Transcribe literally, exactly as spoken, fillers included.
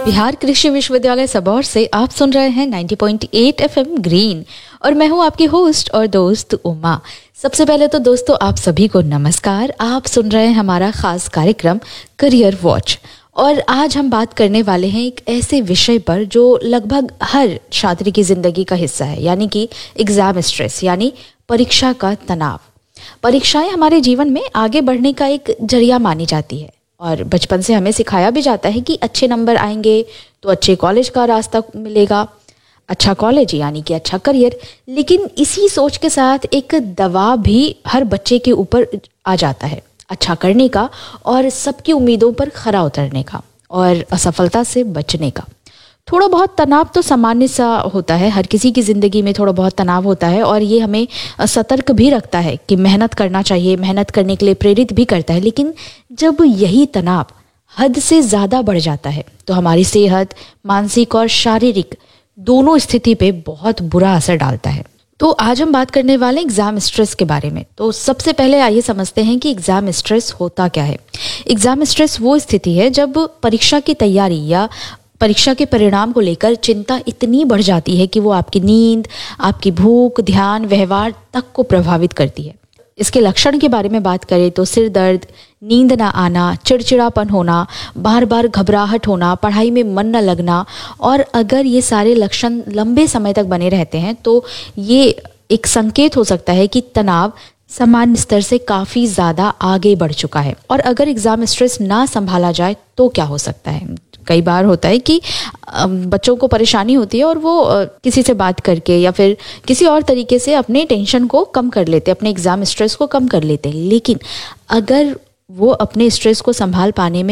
बिहार कृषि विश्वविद्यालय सबौर से आप सुन रहे हैं नब्बे पॉइंट आठ एफएम ग्रीन और मैं हूं आपकी होस्ट और दोस्त उमा। सबसे पहले तो दोस्तों आप सभी को नमस्कार। आप सुन रहे हैं हमारा खास कार्यक्रम करियर वॉच और आज हम बात करने वाले हैं एक ऐसे विषय पर जो लगभग हर छात्र की जिंदगी का हिस्सा है, यानी कि एग्जाम स्ट्रेस, यानी परीक्षा का तनाव। परीक्षाएं हमारे जीवन में आगे बढ़ने का एक जरिया मानी जाती है और बचपन से हमें सिखाया भी जाता है कि अच्छे नंबर आएंगे तो अच्छे कॉलेज का रास्ता मिलेगा, अच्छा कॉलेज यानी कि अच्छा करियर। लेकिन इसी सोच के साथ एक दबाव भी हर बच्चे के ऊपर आ जाता है, अच्छा करने का और सबकी उम्मीदों पर खरा उतरने का और असफलता से बचने का। थोड़ा बहुत तनाव तो सामान्य सा होता है, हर किसी की ज़िंदगी में थोड़ा बहुत तनाव होता है और ये हमें सतर्क भी रखता है कि मेहनत करना चाहिए, मेहनत करने के लिए प्रेरित भी करता है। लेकिन जब यही तनाव हद से ज़्यादा बढ़ जाता है तो हमारी सेहत, मानसिक और शारीरिक दोनों स्थिति पे बहुत बुरा असर डालता है। तो आज हम बात करने वाले हैं एग्ज़ाम स्ट्रेस के बारे में। तो सबसे पहले आइए समझते हैं कि एग्ज़ाम स्ट्रेस होता क्या है। एग्ज़ाम स्ट्रेस वो स्थिति है जब परीक्षा की तैयारी या परीक्षा के परिणाम को लेकर चिंता इतनी बढ़ जाती है कि वो आपकी नींद, आपकी भूख, ध्यान, व्यवहार तक को प्रभावित करती है। इसके लक्षण के बारे में बात करें तो सिर दर्द, नींद ना आना, चिड़चिड़ापन होना, बार बार घबराहट होना, पढ़ाई में मन न लगना। और अगर ये सारे लक्षण लंबे समय तक बने रहते हैं तो ये एक संकेत हो सकता है कि तनाव सामान्य स्तर से काफ़ी ज़्यादा आगे बढ़ चुका है। और अगर एग्ज़ाम स्ट्रेस ना संभाला जाए तो क्या हो सकता है। कई बार होता है कि बच्चों को परेशानी होती है और वो किसी से बात करके या फिर किसी और तरीके से अपने टेंशन को कम कर लेते हैं, अपने एग्ज़ाम स्ट्रेस को कम कर लेते हैं। लेकिन अगर वो अपने स्ट्रेस को संभाल पाने में